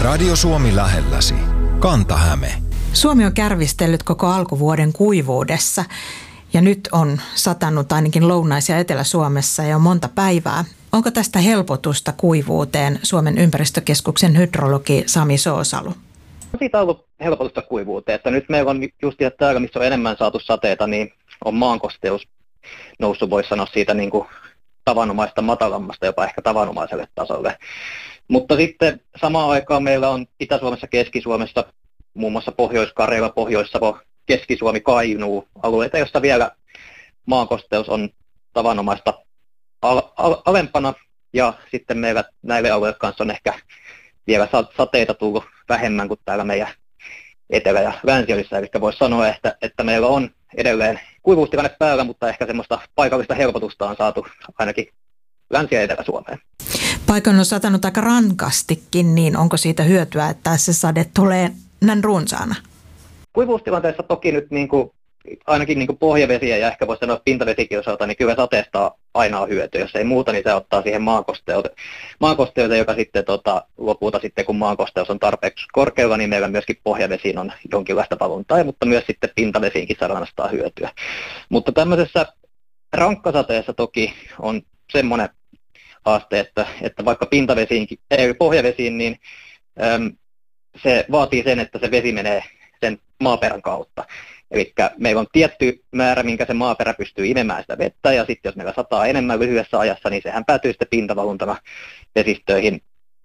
Radio Suomi lähelläsi. Kanta-Häme. Suomi on kärvistellyt koko alkuvuoden kuivuudessa ja nyt on satanut ainakin Lounais- ja Etelä-Suomessa jo monta päivää. Onko tästä helpotusta kuivuuteen Suomen ympäristökeskuksen hydrologi Sami Soosalu? Siitä on ollut helpotusta kuivuuteen, että nyt meillä on just täällä, missä on enemmän saatu sateita, niin on maankosteus noussut, voisi sanoa siitä niin kuin tavanomaista matalammasta, jopa ehkä tavanomaiselle tasolle. Mutta sitten samaan aikaan meillä on Itä-Suomessa, Keski-Suomessa, muun muassa Pohjois-Karjala, Pohjois-Savo, Keski-Suomi, Kainuu, alueita, joissa vielä maankosteus on tavanomaista alempana. Ja sitten meillä näille alueille kanssa on ehkä vielä sateita tullut vähemmän kuin täällä meidän Etelä- ja Länsi-Suomessa. Eli voisi sanoa, että meillä on edelleen kuivuustilanne päällä, mutta ehkä semmoista paikallista helpotusta on saatu ainakin Länsi- ja Etelä-Suomeen. Paikoin on satanut aika rankastikin, niin onko siitä hyötyä, että se sade tulee näin runsaana? Kuivuustilanteessa toki nyt ainakin niin kuin pohjavesiä ja ehkä voisi sanoa pintavesikin osalta, niin kyllä sateesta aina on hyötyä. Jos ei muuta, niin se ottaa siihen maankosteutta, joka sitten lopulta sitten, kun maankosteus on tarpeeksi korkealla, niin meillä myöskin pohjavesiin on jonkinlaista valuntaa, mutta myös sitten pintavesiinkin saadaan sitä hyötyä. Mutta tämmöisessä rankkasateessa toki on semmoinen haaste, että vaikka pohjavesiin, niin se vaatii sen, että se vesi menee sen maaperän kautta. Eli meillä on tietty määrä, minkä se maaperä pystyy imemään sitä vettä, ja sitten jos meillä sataa enemmän lyhyessä ajassa, niin sehän päätyy sitten pintavaluntana vesistöihin,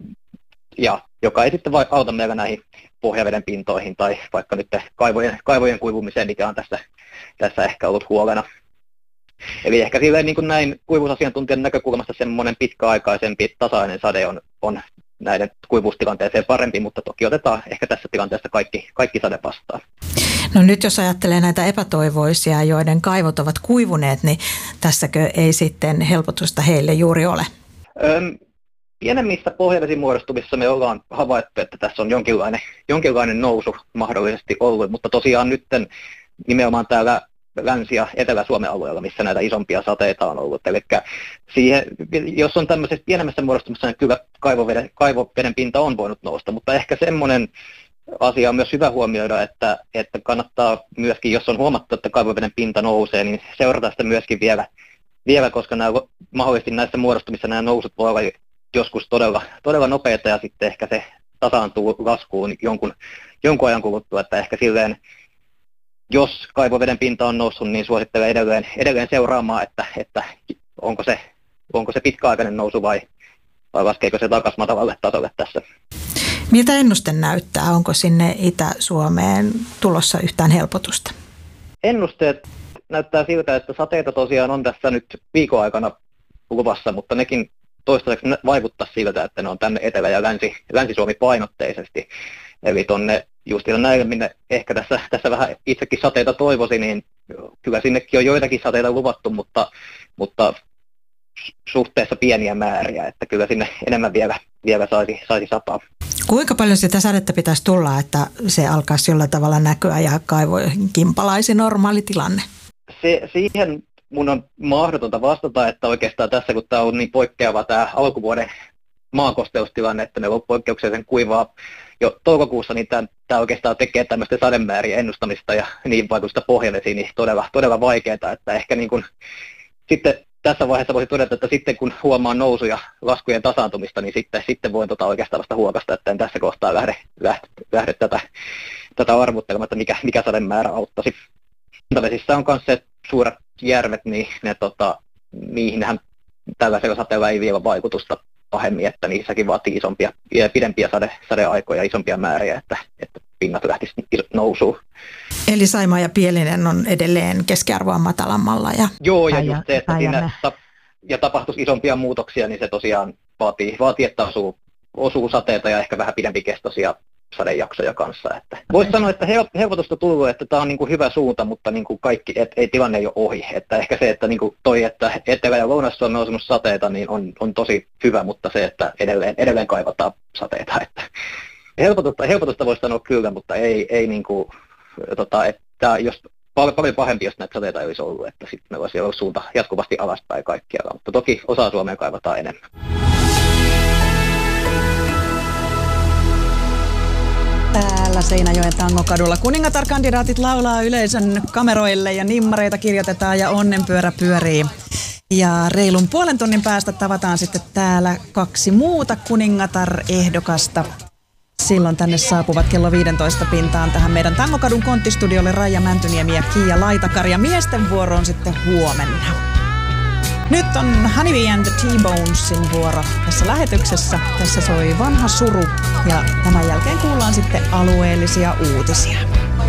ja joka ei sitten auta meillä näihin pohjaveden pintoihin tai vaikka nyt kaivojen kuivumiseen, mikä on tässä ehkä ollut huolena. Eli ehkä silleen niin kuin näin kuivuusasiantuntijan näkökulmasta semmoinen pitkäaikaisempi tasainen sade on näiden kuivuustilanteeseen parempi, mutta toki otetaan ehkä tässä tilanteessa kaikki sade vastaan. No nyt jos ajattelee näitä epätoivoisia, joiden kaivot ovat kuivuneet, niin tässäkö ei sitten helpotusta heille juuri ole? Pienemmissä pohjavesimuodostumissa me ollaan havaittu, että tässä on jonkinlainen nousu mahdollisesti ollut, mutta tosiaan nyt nimenomaan täällä Länsi- ja Etelä-Suomen alueella, missä näitä isompia sateita on ollut. Eli jos on tämmöisessä pienemmässä muodostumassa, niin kyllä kaivoveden pinta on voinut nousta, mutta ehkä semmoinen asia on myös hyvä huomioida, että kannattaa myöskin, jos on huomattu, että kaivoveden pinta nousee, niin seurata sitä myöskin vielä koska mahdollisesti näissä muodostumissa nämä nousut voi olla joskus todella nopeita ja sitten ehkä se tasaantuu laskuun jonkun ajan kuluttua, että ehkä silleen, jos kaivoveden pinta on noussut, niin suosittelen edelleen seuraamaan, että onko se pitkäaikainen nousu vai laskeeko se takaisin matalalle tasolle tässä. Miltä ennuste näyttää? Onko sinne Itä-Suomeen tulossa yhtään helpotusta? Ennusteet näyttää siltä, että sateita tosiaan on tässä nyt viikon aikana luvassa, mutta nekin toistaiseksi vaikuttaa siltä, että ne on tänne Etelä- ja Länsi-Suomi painotteisesti. Eli tonne just näille, minne ehkä tässä vähän itsekin sateita toivoisin, niin kyllä sinnekin on joitakin sateita luvattu, mutta suhteessa pieniä määriä, että kyllä sinne enemmän vielä saisi sataa. Kuinka paljon sitä sadetta pitäisi tulla, että se alkaisi jollain tavalla näkyä ja kaivoihin palaisi normaali tilanne? Siihen mun on mahdotonta vastata, että oikeastaan tässä, kun tämä on niin poikkeava tämä alkuvuoden maakosteustilanne, että meillä on poikkeuksellisen kuivaa jo toukokuussa, niin tämä oikeastaan tekee tämmöistä sademäärien ennustamista ja niin vaikutusta pohjavesiin niin todella vaikeaa, että ehkä niin kuin sitten tässä vaiheessa voisi todeta, että sitten kun huomaan nousu- ja laskujen tasaantumista, niin sitten voin oikeastaan vasta huokasta, että en tässä kohtaa lähde tätä arvuttelemaan, että mikä sademäärä auttaisi. Pintavesissä on myös se suuret järvet, niin niihinhän tällaisella sateella ei vielä vaikutusta pahemmin, että niissäkin vaatii isompia ja pidempiä sadeaikoja ja isompia määriä, että pinnat lähtisi nousuun. Eli Saimaa ja Pielinen on edelleen keskiarvoa matalammalla. Joo, ja just se, että siinä tapahtuisi isompia muutoksia, niin se tosiaan vaatii että osuu sateita ja ehkä vähän pidempikestoisia sadejaksoja kanssa. Voisi sanoa, että helpotusta tullut, että tämä on niin kuin hyvä suunta, mutta niin kuin kaikki, ei tilanne ei ole ohi. Että ehkä se, että niin kuin että Etelä- ja Lounais-Suomeen on nousunut sateita, niin on tosi hyvä, mutta se, että edelleen kaivataan sateita. Että helpotusta voisi sanoa kyllä, mutta ei niin kuin, että jos paljon pahempi, jos näitä sateita ei olisi ollut, että sitten me voisi olla suunta jatkuvasti alaspäin kaikkialla, mutta toki osaa Suomeen kaivataan enemmän. täällä Seinäjoen Tangokadulla. Kuningatar-kandidaatit laulaa yleisön kameroille ja nimmareita kirjoitetaan ja onnenpyörä pyörii. Ja reilun puolen tunnin päästä tavataan sitten täällä 2 muuta kuningatar-ehdokasta. Silloin tänne saapuvat kello 15 pintaan tähän meidän Tangokadun konttistudiolle Raija Mäntyniemi ja Kiia Laitakari. Ja miesten vuoro on sitten huomenna. Nyt on Honeybee and the T-Bonesin vuoro tässä lähetyksessä. Tässä soi Vanha suru ja tämän jälkeen kuullaan sitten alueellisia uutisia.